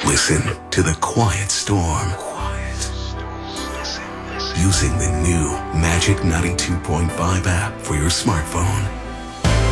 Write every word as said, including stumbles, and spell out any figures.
Listen to the quiet storm. Using the new Magic ninety-two point five app for your smartphone.